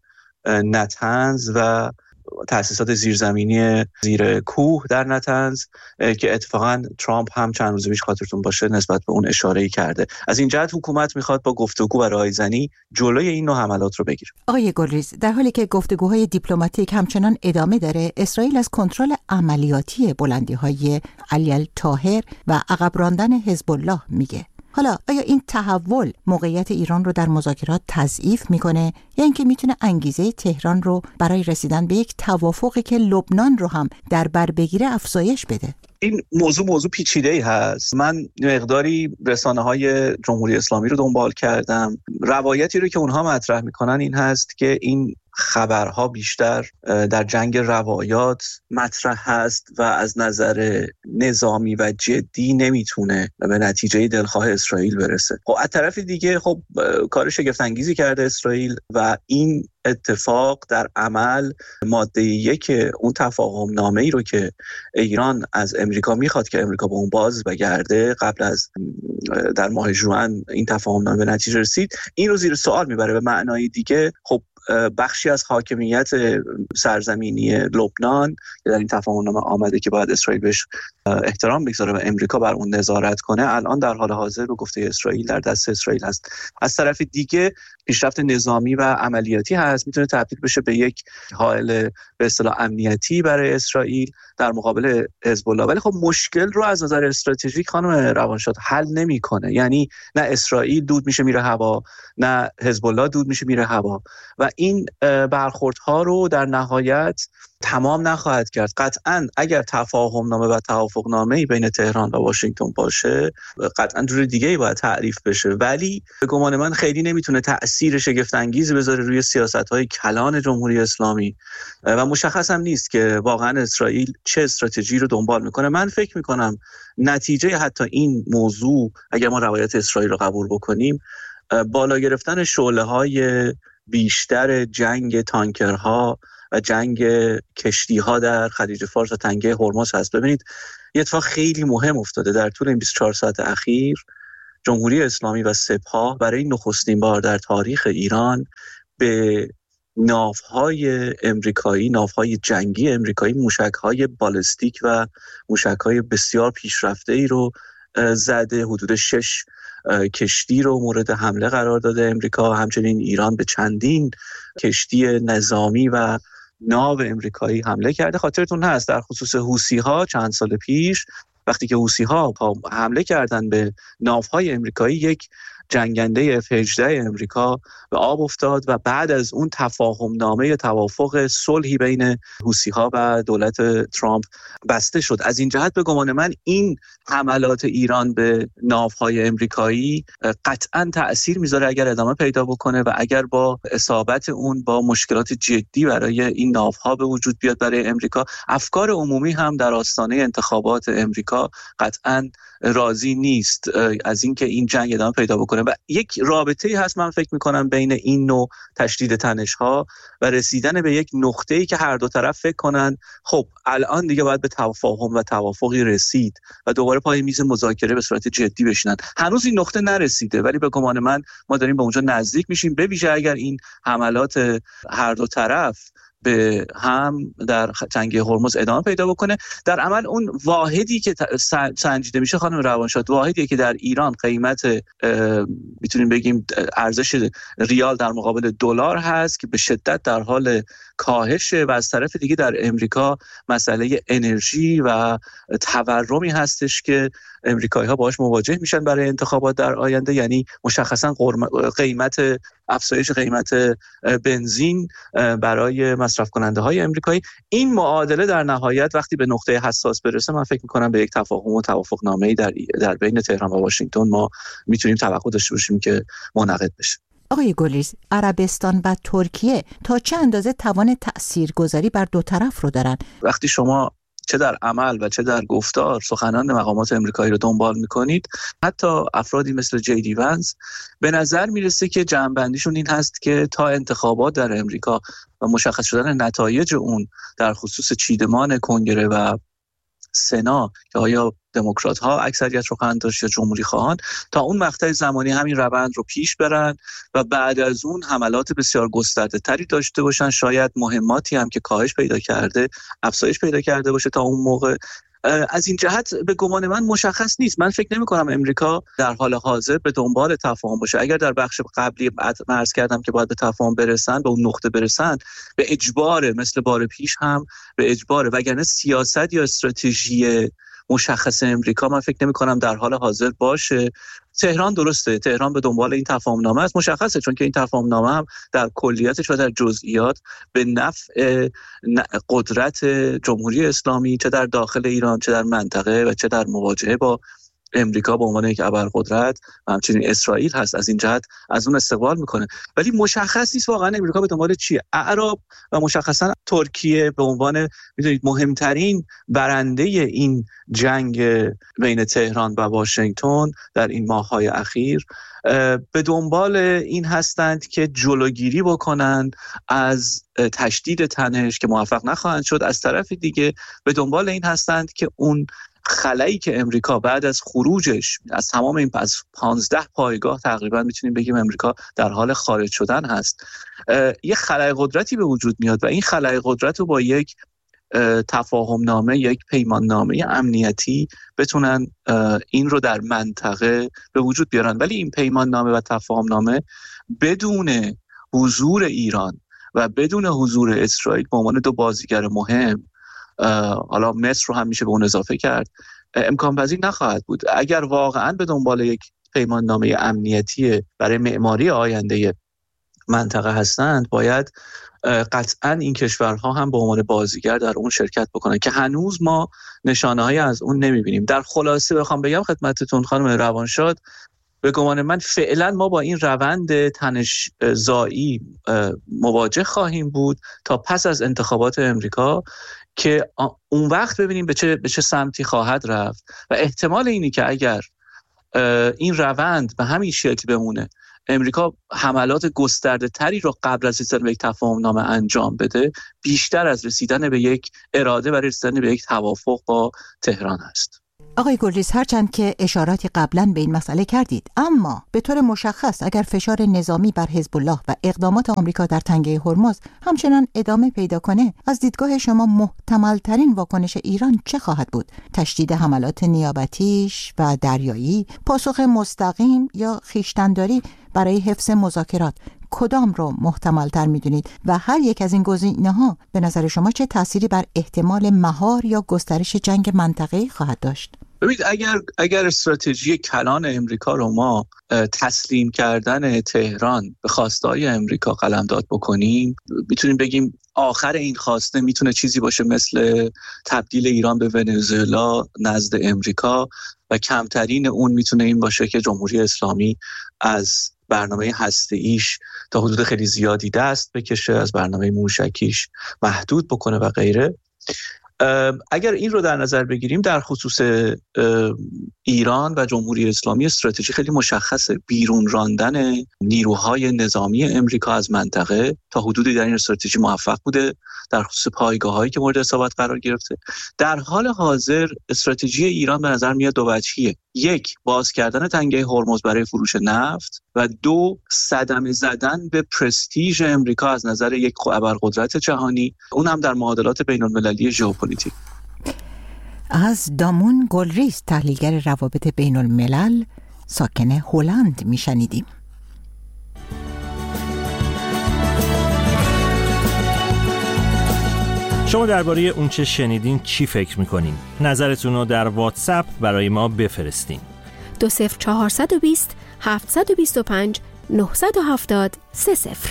نتنز و تأسیسات زیرزمینی زیر کوه در نتنز که اتفاقا ترامپ هم چند روز پیش خاطرتون باشه نسبت به اون اشاره‌ای کرده. از این جهت حکومت میخواد با گفتگو و رایزنی جلوی این نوع حملات رو بگیره. آقای گلریز، در حالی که گفتگوهای دیپلماتیک همچنان ادامه داره، اسرائیل از کنترل عملیاتی بلندی‌های علی الطاهر و عقب راندن حزب الله میگه. حالا آیا این تحول موقعیت ایران رو در مذاکرات تضعیف میکنه یا اینکه میتونه انگیزه تهران رو برای رسیدن به یک توافقی که لبنان رو هم در بر بگیره افزایش بده؟ این موضوع موضوع پیچیده‌ای هست. من مقداری رسانه‌های جمهوری اسلامی رو دنبال کردم. روایتی رو که اونها مطرح میکنن این هست که این خبرها بیشتر در جنگ روایات مطرح هست و از نظر نظامی و جدی نمیتونه به نتیجه دلخواه اسرائیل برسه. خب از طرف دیگه خب کار شگفت انگیزی کرده اسرائیل و این اتفاق در عمل ماده یک اون تفاهم نامه ای رو که ایران از امریکا میخواد که امریکا به اون باز بگرده قبل از در ماه ژوئن این تفاهم نامه به نتیجه رسید، این رو زیر سوال میبره. به معنای دیگه خب بخشی از حاکمیت سرزمینی لبنان که در این تفاهم نامه آمده که باید اسرائیل بهش احترام بگذاره و امریکا بر اون نظارت کنه، الان در حال حاضر به گفته اسرائیل در دست اسرائیل هست. از طرف دیگه پیشرفت نظامی و عملیاتی هست، میتونه تبدیل بشه به یک حائل به اصطلاح امنیتی برای اسرائیل در مقابل حزب الله. ولی خب مشکل رو از نظر استراتژیک خانم روانشاد حل نمیکنه. یعنی نه اسرائیل دود میشه میره هوا، نه حزب الله دود میشه میره هوا و این برخوردها رو در نهایت تمام نخواهد کرد. قطعاً اگر تفاهم نامه و توافق نامه‌ای بین تهران و واشنگتن باشه قطعاً جور دیگه‌ای باید تعریف بشه، ولی به گمان من خیلی نمیتونه تأثیر شگفت انگیزی بذاره روی سیاست‌های کلان جمهوری اسلامی و مشخص هم نیست که واقعاً اسرائیل چه استراتژی رو دنبال میکنه. من فکر میکنم نتیجه حتی این موضوع اگر ما روایت اسرائیل رو قبول بکنیم بالا گرفتن شعله‌های بیشتر جنگ تانکرها و جنگ کشتی‌ها در خلیج فارس و تنگه هرمز هست. ببینید یه اتفاق خیلی مهم افتاده در طول این بیست و چهار ساعت اخیر. جمهوری اسلامی و سپاه برای نخستین بار در تاریخ ایران به ناوهای امریکایی، ناوهای جنگی امریکایی، موشک‌های بالستیک و موشک‌های بسیار پیشرفته‌ای رو زده. حدود شش کشتی رو مورد حمله قرار داده امریکا. همچنین ایران به چندین کشتی نظامی و ناو امریکایی حمله کرده. خاطرتون هست در خصوص حوثی‌ها چند سال پیش وقتی که حوثی‌ها حمله کردن به ناوهای امریکایی، یک جنگنده اف هجده امریکا به آب افتاد و بعد از اون تفاهم نامه توافق صلحی بین حوثی‌ها و دولت ترامپ بسته شد. از این جهت به گمان من این حملات ایران به ناوهای امریکایی قطعاً تأثیر میذاره اگر ادامه پیدا بکنه و اگر با اصابت اون با مشکلات جدی برای این ناوها به وجود بیاد برای امریکا. افکار عمومی هم در آستانه انتخابات امریکا امریکا قطعاً راضی نیست از اینکه این جنگ ادامه پیدا بکنه و یک رابطه‌ای هست من فکر می‌کنم بین این نوع تشدید تنش‌ها و رسیدن به یک نقطه‌ای که هر دو طرف فکر کنن خب الان دیگه باید به تفاهم و توافقی رسید و دوباره پای میز مذاکره به صورت جدی بشینن. هنوز این نقطه نرسیده ولی به گمان من ما داریم به اونجا نزدیک میشیم، به ویژه اگر این حملات هر دو طرف به هم در جنگ هرمز ادامه پیدا بکنه. در عمل اون واحدی که سنجیده میشه خانم روانشاد، واحدی که در ایران قیمت میتونیم بگیم ارزش ریال در مقابل دلار هست که به شدت در حال کاهشه و از طرف دیگه در امریکا مسئله انرژی و تورمی هستش که امریکایی ها باهاش مواجه میشن برای انتخابات در آینده، یعنی مشخصا قیمت افزایش قیمت بنزین برای مصرف کننده های امریکایی. این معادله در نهایت وقتی به نقطه حساس برسه من فکر میکنم به یک تفاهم و توافق نامه‌ای در در بین تهران و واشنگتن ما میتونیم توقع داشته باشیم که منعقد بشه. آقای گلیز، عربستان و ترکیه تا چه اندازه توان تاثیرگذاری بر دو طرف رو دارن؟ وقتی شما چه در عمل و چه در گفتار سخنان مقامات امریکایی رو دنبال میکنید، حتی افرادی مثل جی دی ونس، به نظر میرسه که جمع‌بندیشون این هست که تا انتخابات در امریکا و مشخص شدن نتایج اون در خصوص چیدمان کنگره و سنا که آیا دموکرات ها اکثریت رو خواهند داشت یا جمهوری خواهان، تا اون مقطع زمانی همین روند رو پیش برن و بعد از اون حملات بسیار گسترده تری داشته باشن، شاید مهماتی هم که کاهش پیدا کرده افزایش پیدا کرده باشه تا اون موقع. از این جهت به گمان من مشخص نیست. من فکر نمی کنم امریکا در حال حاضر به دنبال تفاهم باشه. اگر در بخش قبلی عرض کردم که باید به تفاهم برسن، به اون نقطه برسن، به اجبار مثل بار پیش هم به اجبار، وگرنه سیاست یا استراتژی مشخص امریکا من فکر نمی کنم در حال حاضر باشه. تهران درسته، تهران به دنبال این تفاهم نامه است، مشخصه، چون که این تفاهم نامه هم در کلیاتش و در جزئیات به نفع قدرت جمهوری اسلامی چه در داخل ایران چه در منطقه و چه در مواجهه با امریکا به عنوان یک ابرقدرت و همچنین اسرائیل هست. از این جهت از اون استقبال میکنه، ولی مشخص نیست واقعا امریکا به دنبال چیه. اعراب و مشخصا ترکیه به عنوان میدونید مهمترین برنده این جنگ بین تهران و واشنگتن در این ماه‌های اخیر به دنبال این هستند که جلوگیری بکنند از تشدید تنش که موفق نخواهند شد. از طرف دیگه به دنبال این هستند که اون خلایی که امریکا بعد از خروجش از تمام این از پانزده پایگاه تقریبا میتونیم بگیم امریکا در حال خارج شدن هست، یه خلای قدرتی به وجود میاد و این خلای قدرت رو با یک تفاهم نامه، یک پیمان نامه امنیتی بتونن این رو در منطقه به وجود بیارن. ولی این پیمان نامه و تفاهم نامه بدون حضور ایران و بدون حضور اسرائیل به عنوان دو بازیگر مهم، حالا مصر رو هم میشه به اون اضافه کرد، امکان پذیر نخواهد بود. اگر واقعا به دنبال یک پیمان نامه امنیتی برای معماری آینده منطقه هستند، باید قطعا این کشورها هم به عنوان بازیگر در اون شرکت بکنن که هنوز ما نشانه‌هایی از اون نمیبینیم. در خلاصه بخوام بگم خدمتتون خانم روانشاد، به گمان من فعلا ما با این روند تنش زایی مواجه خواهیم بود تا پس از انتخابات امریکا که اون وقت ببینیم به چه به چه سمتی خواهد رفت و احتمال اینی که اگر این روند به همین شکل بمونه، امریکا حملات گسترده تری رو قبل از رسیدن به یک تفاهم نامه انجام بده، بیشتر از رسیدن به یک اراده و رسیدن به یک توافق با تهران است. آقای گلیز، هرچند که اشاراتی قبلا به این مسئله کردید، اما به طور مشخص اگر فشار نظامی بر حزب الله و اقدامات آمریکا در تنگه هرمز همچنان ادامه پیدا کنه، از دیدگاه شما محتمل ترین واکنش ایران چه خواهد بود؟ تشدید حملات نیابتیش و دریایی، پاسخ مستقیم یا خویشتن‌داری برای حفظ مذاکرات، کدام رو محتمل تر میدونید و هر یک از این گزینه‌ها به نظر شما چه تأثیری بر احتمال مهار یا گسترش جنگ منطقه‌ای خواهد داشت؟ ببینید، اگر اگر استراتژی کلان امریکا رو ما تسلیم کردن تهران به خواسته‌های امریکا قلمداد بکنیم، میتونیم بگیم آخر این خواسته میتونه چیزی باشه مثل تبدیل ایران به ونزوئلا نزد امریکا و کمترین اون میتونه این باشه که جمهوری اسلامی از برنامه هسته‌ایش تا حدود خیلی زیادی دست بکشه، از برنامه موشکیش محدود بکنه و غیره. اگر این رو در نظر بگیریم در خصوص ایران و جمهوری اسلامی استراتژی خیلی مشخصه، بیرون راندن نیروهای نظامی امریکا از منطقه. تا حدودی در این استراتژی موفق بوده در خصوص پایگاه‌هایی که مورد اصابت قرار گرفته. در حال حاضر استراتژی ایران به نظر میاد دو وجهیه: یک، باز کردن تنگه هرمز برای فروش نفت و دو، صدمه زدن به پرستیژ امریکا از نظر یک ابرقدرت جهانی، اون هم در معادلات بین‌المللی ژئوپلیتیک. از دامون گلریز، تحلیلگر روابط بین الملل ساکن هلند میشنیدیم. شما درباره اون چه شنیدین چی فکر میکنین؟ نظرتون رو در واتساپ برای ما بفرستین. دو صفر چهارصد و بیست هفتصد و بیست و پنج نهصد و هفتاد سه صفر.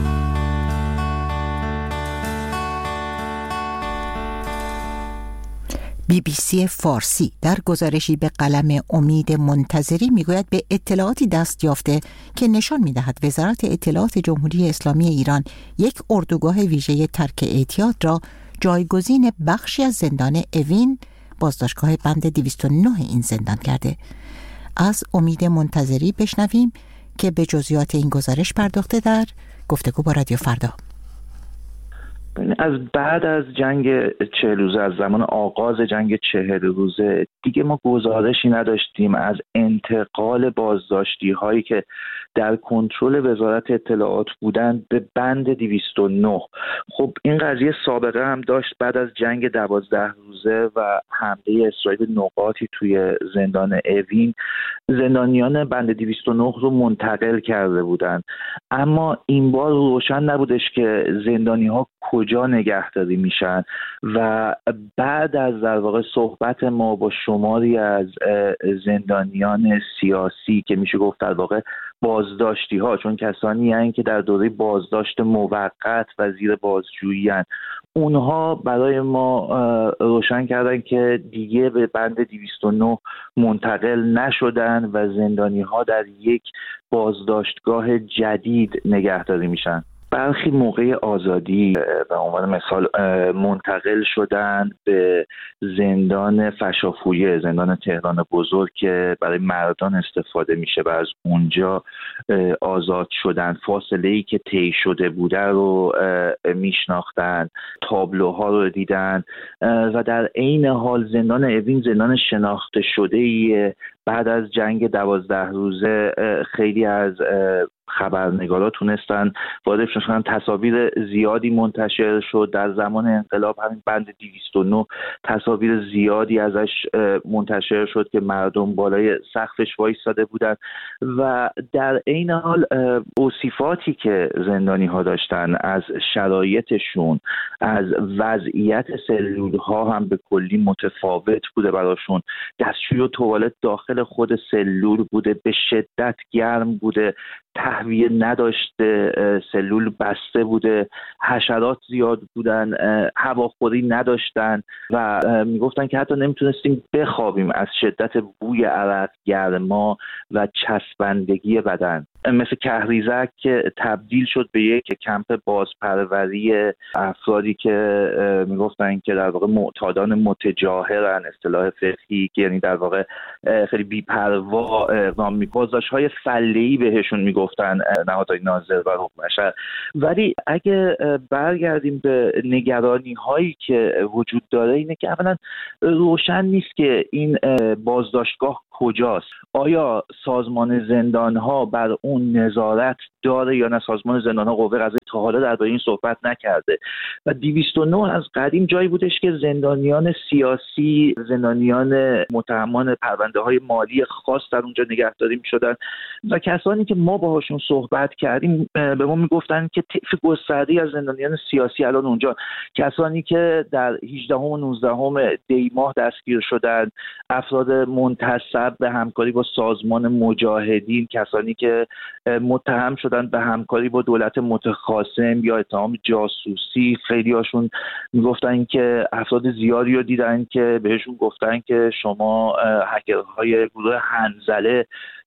بی بی سی فارسی در گزارشی به قلم امید منتظری میگوید به اطلاعاتی دست یافته که نشان میدهد وزارت اطلاعات جمهوری اسلامی ایران یک اردوگاه ویژه ترک اعتیاد را جایگزین بخشی از زندان اوین، بازداشتگاه بند دویست و نه این زندان کرده. از امید منتظری بشنویم که به جزئیات این گزارش پرداخته در گفتگو با رادیو فردا. از بعد از جنگ چهل روزه، از زمان آغاز جنگ چهل روزه دیگه ما گزارشی نداشتیم از انتقال بازداشتی هایی که در کنترل وزارت اطلاعات بودن به بند دویست و نه. خب این قضیه سابقه هم داشت. بعد از جنگ دوازده روزه و حمله اسرائیل نقاطی توی زندان اوین، زندانیان بند دویست و نه رو منتقل کرده بودن، اما این بار روشن نبودش که زندانی ها کجا نگهداری میشن و بعد از در واقع صحبت ما با شماری از زندانیان سیاسی که میشه گفت در واقع بازداشتی ها، چون کسانی هستند که در دوره بازداشت موقت و زیر بازجویی هستند، اونها برای ما روشن کردن که دیگه به بند دویست و نه منتقل نشدن و زندانی ها در یک بازداشتگاه جدید نگهداری میشن. برخی موقع آزادی به عنوان مثال منتقل شدن به زندان فشافویه، زندان تهران بزرگ که برای مردان استفاده میشه و از اونجا آزاد شدن. فاصله ای که طی شده بوده رو میشناختن، تابلوها رو دیدن و در عین حال زندان اوین زندان شناخته شده ایه. بعد از جنگ دوازده روزه خیلی از خبرنگارا تونستن وارد شدن، تصاویر زیادی منتشر شد. در زمان انقلاب همین بند دویست و نه تصاویر زیادی ازش منتشر شد که مردم بالای سقفش وایساده بودن و در عین حال اوصافاتی که زندانی ها داشتن از شرایطشون، از وضعیت سلول ها هم به کلی متفاوت بوده براشون. دستشویی و توالت داخل خود سلول بوده، به شدت گرم بوده، تهویه نداشته، سلول بسته بوده، حشرات زیاد بودن، هواخوری نداشتن و میگفتن که حتی نمیتونستیم بخوابیم از شدت بوی عرق، گرما و چسبندگی بدن. مثل کهریزک که تبدیل شد به یک کمپ بازپروری افرادی که میگفتن که در واقع معتادان متجاهرن، اصطلاح فقهی که یعنی در واقع خیلی بی‌پروا اقدام می‌کنن. بازداشت‌های فله‌ای بهشون میگفتن نهادهای ناظر و حکم شرع. ولی اگه برگردیم به نگرانی هایی که وجود داره، اینه که اولا روشن نیست که این بازداشتگاه کجاست. آیا سازمان زندان ها بر اون نظارت داره یا نه؟ سازمان زندان ها قوه قضاییه تا حالا درباره این صحبت نکرده و دویست و نه از قدیم جایی بودش که زندانیان سیاسی، زندانیان متهمان پرونده های مالی خاص در اونجا نگهداری می‌شدن و کسانی که ما باهاشون صحبت کردیم به ما میگفتن که طیف گسترده‌ای از زندانیان سیاسی الان اونجا، کسانی که در هجدهم و نوزدهم دی ماه دستگیر شدن، افراد منتسب به همکاری با سازمان مجاهدین، کسانی که متهم شدن به همکاری با دولت متخاصم یا اتهام جاسوسی. خیلی هاشون میگفتن که افراد زیادی رو دیدن که بهشون گفتن که شما هکرهای گروه حنظله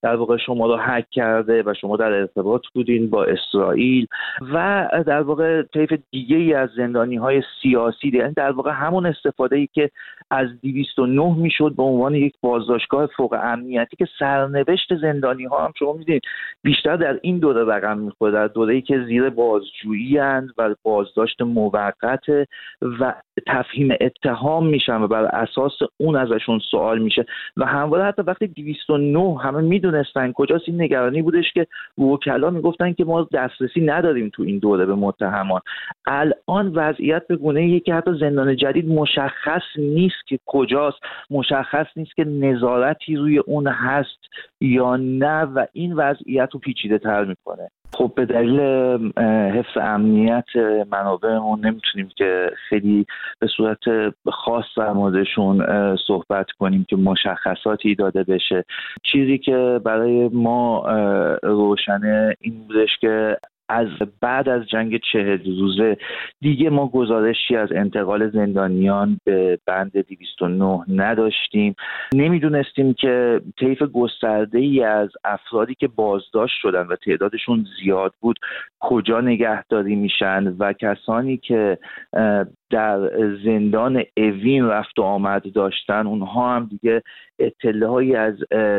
در واقع شما رو هک کرده و شما در ارتباط بودین با اسرائیل و در واقع طیف دیگه ای از زندانی های سیاسی، یعنی در واقع همون استفاده ای که از دویست و نه میشد به عنوان یک بازداشتگاه فوق امنیتی که سرنوشت زندانی ها هم شما میدونید بیشتر در این دوره رقم میخوره، در دوره‌ای که زیر بازجویی اند و بازداشت موقت و تفهیم اتهام میشن و بر اساس اون ازشون سوال میشه و همواره حتی وقتی دویست و نه همه میدونستن کجاست، این نگرانی بودش که وکلا میگفتن که ما دسترسی نداریم تو این دوره به متهمان. الان وضعیت به گونه‌ایه که حتی زندان جدید مشخص نیست که کجاست، مشخص نیست که نظارتی روی اون هست یا نه و این وضعیت رو پیچیده تر میکنه. خب به دلیل حفظ امنیت منابعمون نمیتونیم که خیلی به صورت خاص در موردشون صحبت کنیم که مشخصاتی داده بشه. چیزی که برای ما روشنه این بودش که از بعد از جنگ چهل روزه دیگه ما گزارشی از انتقال زندانیان به بند دویست و نه نداشتیم. نمیدونستیم که طیف گسترده‌ای از افرادی که بازداشت شدن و تعدادشون زیاد بود کجا نگهداری میشن و کسانی که در زندان اوین رفت و آمد داشتن اونها هم دیگه اطلاعی از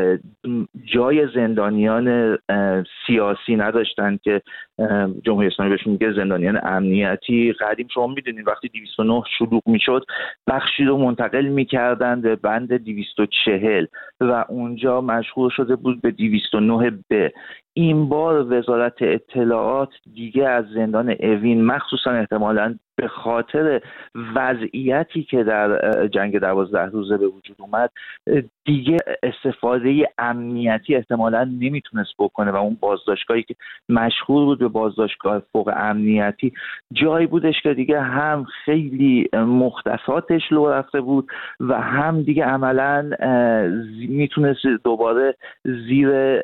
جای زندانیان سیاسی نداشتن که جمهوری اسلامی بهشون میگه زندانیان امنیتی. قدیم شما میدونید وقتی دویست و نه شلوغ میشد بخشی رو منتقل میکردن به بند دویست و چهل و اونجا مشغول شده بود به دویست و نه ب. این بار وزارت اطلاعات دیگه از زندان اوین مخصوصا احتمالاً به خاطر وضعیتی که در جنگ دوازده روزه به وجود اومد دیگه استفاده امنیتی احتمالاً نمیتونست بکنه و اون بازداشتگاهی که مشغول بود به بازداشتگاه فوق امنیتی جایی بودش که دیگه هم خیلی مختصاتش لو رفته بود و هم دیگه عملاً میتونست دوباره زیر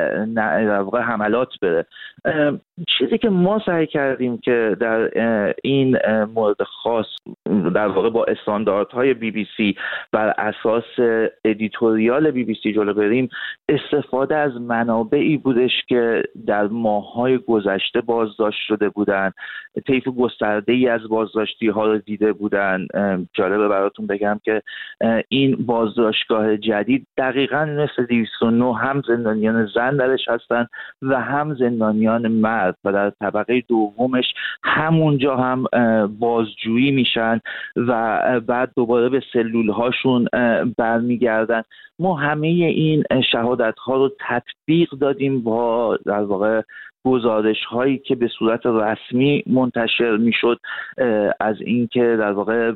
در واقع حملات بره. چیزی که ما سعی کردیم که در این مورد خاص در واقع با استانداردهای بی بی سی بر اساس ادیتوریال بی بی سی جلو بریم، استفاده از منابعی بودش که در ماه‌های گذشته بازداشت شده بودن، طیف گسترده‌ای از بازداشتی ها رو دیده بودن. جالبه براتون بگم که این بازداشتگاه جدید دقیقاً مثل دویست و نه هم زندانیان زن درش هستن و هم زندانیان مرد و در طبقه دومش همونجا هم بازجویی میشن و بعد دوباره به سلول هاشون برمیگردن. ما همه این شهادت ها رو تطبیق دادیم با در واقع گزارش هایی که به صورت رسمی منتشر میشد از اینکه در واقع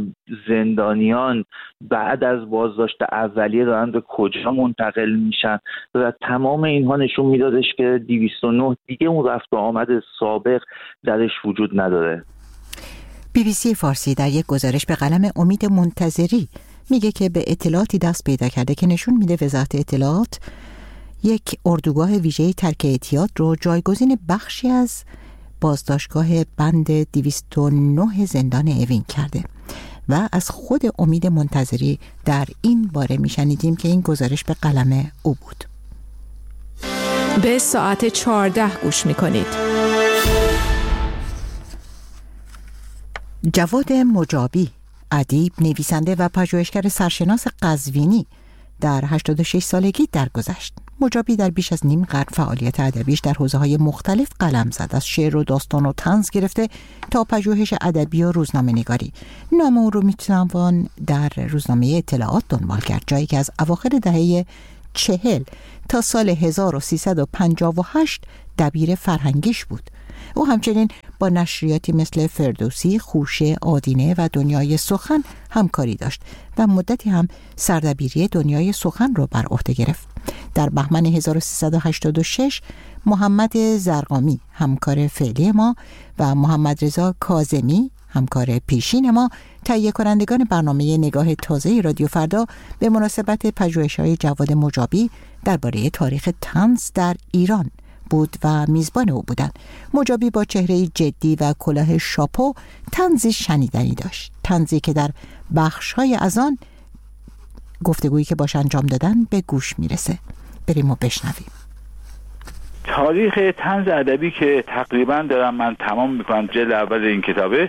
زندانیان بعد از بازداشت اولیه دارن به کجا منتقل میشن و تمام اینها نشون میدادش که دویست و نه دیگه اون رفت و آمد سابق درش وجود نداره. بی بی سی فارسی در یک گزارش به قلم امید منتظری میگه که به اطلاعاتی دست پیدا کرده که نشون میده وزارت اطلاعات یک اردوگاه ویژه ترک اعتیاد رو جایگزین بخشی از بازداشتگاه بند دویست و نه زندان اوین کرده و از خود امید منتظری در این باره میشنیدیم که این گزارش به قلم او بود. به ساعت چهارده گوش میکنید. جواد مجابی، ادیب، نویسنده و پژوهشگر سرشناس قزوینی در هشتاد و شش سالگی درگذشت. مجابی در بیش از نیم قرن فعالیت ادبیش در حوزه‌های مختلف قلم زد، از شعر و داستان و طنز گرفته تا پژوهش ادبی و روزنامه‌نگاری. نام او رو میتوان در روزنامه اطلاعات دنبال کرد، جایی که از اواخر دهه چهل تا سال هزار و سیصد و پنجاه و هشت دبیر فرهنگیش بود. او همچنین با نشریاتی مثل فردوسی، خوشه، آدینه و دنیای سخن همکاری داشت و مدتی هم سردبیری دنیای سخن را بر عهده گرفت. در بهمن هزار و سیصد و هشتاد و شش محمد زرقامی همکار فعلی ما و محمد رضا کاظمی همکار پیشین ما تهیه کنندگان برنامه نگاه تازه رادیو فردا به مناسبت پژوهش‌های جواد مجابی درباره تاریخ طنز در ایران بود و میزبان او بودند. مجابی با چهره جدی و کلاه شاپو طنزی شنیدنی داشت، طنزی که در بخش‌های از آن گفتگویی که باش انجام دادن به گوش میرسه. بریم و بشنویم. تاریخ طنز ادبی که تقریبا دارم من تمام میکنم جلد اول این کتابه،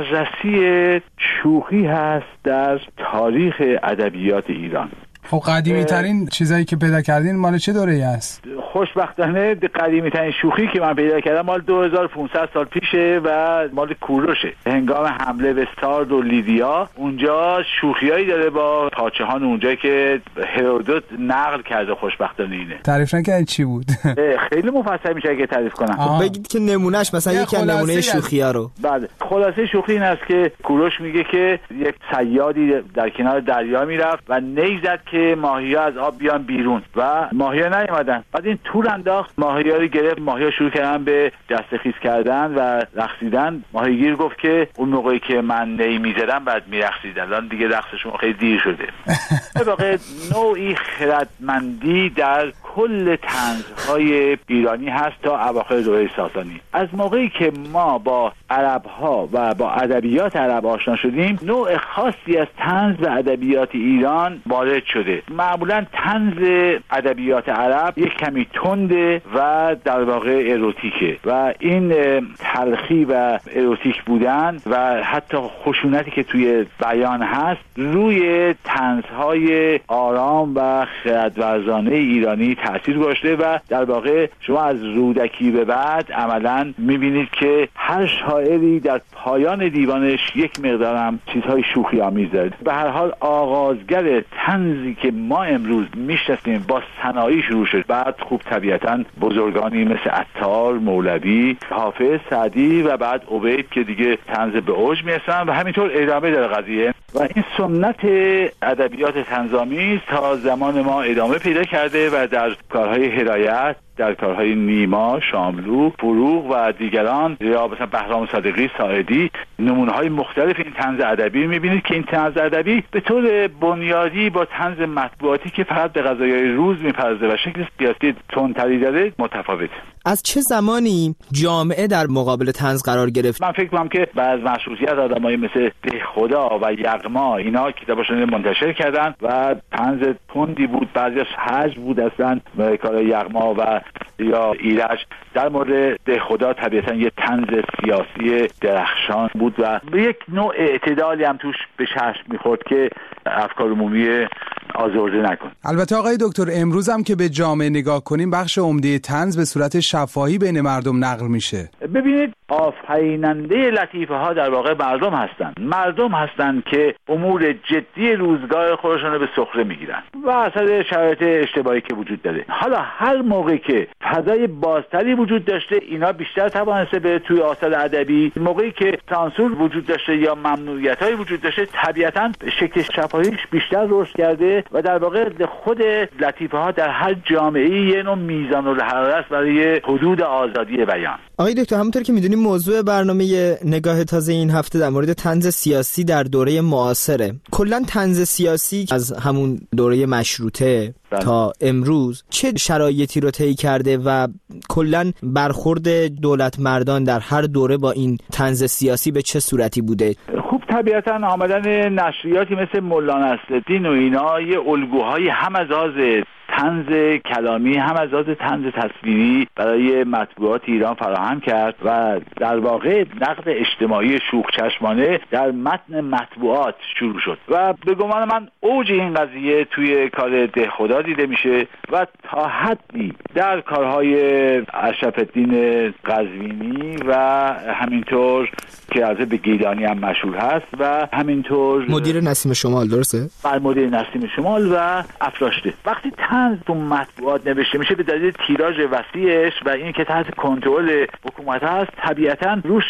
بررسی شوخی هست در تاریخ ادبیات ایران. خب قدیمی ترین چیزایی که پیدا کردین مال چه دوره‌ای است؟ خوشبختانه قدیمی ترین شوخی که من پیدا کردم مال دو هزار و پانصد سال پیشه و مال کوروشه. هنگام حمله به سارد و لیدیا اونجا شوخیایی داره با پادشاهان اونجا که هرودوت نقل کرده. خوشبختانه اینه. تعریف نکنید چی بود؟ خیلی مفصل میشه که تعریف کنم. خب بگید که نمونهش مثلا یکی از نمونه شوخی‌ها رو. بله، خلاصه شوخی این است که کوروش میگه که یک صیادی در کنار دریا میرفت و نی زد که ماهی‌ها از آب بیان بیرون و ماهی‌ها نیومدن. بعد این تور انداخت، ماهی‌ها رو گرفت، ماهی‌ها شروع کردن به دست خیز کردن و رقصیدن. ماهیگیر گفت که اون موقعی که من نی می‌زدم بعد می‌رقصیدن، الان دیگه رقصشون خیلی دیر شده. به واقع نوعی خردمندی در کل طنزهای ایرانی هست تا اواخر دوره ساسانی. از موقعی که ما با عرب‌ها و با ادبیات عرب آشنا شدیم، نوع خاصی از طنز و ادبیات ایران وارد شده. معمولا طنز ادبیات عرب یک کمی تنده و در واقع اروتیکه و این تلخی و اروتیک بودن و حتی خشونتی که توی بیان هست روی طنزهای آرام و خردورزانه ایرانی تأثیر گذاشته و در واقع شما از رودکی به بعد عملا میبینید که هر شاعری در پایان دیوانش یک مقدارم چیزهای شوخی آمیز داره. به هر حال آغازگر طنزی که ما امروز میشناسیم با ثنایی شروع شد، بعد خوب طبیعتاً بزرگانی مثل عطار، مولوی، حافظ، سعدی و بعد عبید که دیگه طنز به اوج میرسن و همینطور ادامه داره قضیه و این سنت ادبیات طنزآمیز تا زمان ما ادامه پیدا کرده و در کارهای هدایت، در کارهای نیما، شاملو، فروغ و دیگران یا مثلا بهرام صادقی، ساعدی، نمونه‌های مختلف این طنز ادبی می‌بینید که این طنز ادبی به طور بنیادی با طنز مطبوعاتی که فقط به قضایای روز می‌پردازه و شکل سیاسی تندتری داره متفاوته. از چه زمانی جامعه در مقابل طنز قرار گرفت؟ من فکر می‌کنم که بعض مشروطیت آدمای مثل دهخدا و یغما اینا کتاباشون منتشر کردن و طنز تندی بود، بعضیش هجو بود اصلا کار یغما و یا ایرج. در مورد دهخدا طبیعتا یه طنز سیاسی درخشان بود و به یک نوع اعتدالی هم توش به چشم می‌خورد که افکار عمومی آزرده نکن. البته آقای دکتر امروز هم که به جامعه نگاه کنیم بخش عمده طنز به صورت شفاهی بین مردم نقل میشه. ببینید آفریننده لطیفه ها در واقع مردم هستن. مردم هستن که امور جدی روزگار خودشون رو به سخره میگیرن و اثر شرایط اشتباهی که وجود داره. حالا هر موقع که فضای بازتری وجود داشته اینا بیشتر توانسته به توی آثار ادبی، موقعی که سانسور وجود داشته یا ممنوعیت‌های وجود داشته طبیعتاً شکل شفاهیش بیشتر رشد کرده و در واقع خود لطیفه ها در هر جامعه‌ای یه نوع میزان الحرارت است برای حدود آزادی بیان. آقای دکتر همونطور که میدونیم موضوع برنامه نگاه تازه این هفته در مورد طنز سیاسی در دوره معاصره. کلا طنز سیاسی از همون دوره مشروطه بله. تا امروز چه شرایطی رو طی کرده و کلا برخورد دولت مردان در هر دوره با این طنز سیاسی به چه صورتی بوده؟ خوب طبیعتاً آمدن نشریاتی مثل مولانا نصرالدین و اینا یه الگوهای هم از لحاظ طنز کلامی هم از لحاظ طنز تصویری برای مطبوعات ایران فراهم کرد و در واقع نقد اجتماعی شوخ چشمانه در متن مطبوعات شروع شد و به گمان من اوج این قضیه توی کار دهخدا دیده میشه و تا حدی در کارهای اشرف‌الدین قزوینی و همینطور که از به گیلانی هم مشهور هست و همینطور مدیر نسیم شمال، درسته؟ بله، مدیر نسیم شمال و افراشته. وقتی طنز تو مطبوعات نوشته میشه به دلیل تیراژ وسیعش و این که تحت کنترل حکومت هست طبیعتاً روش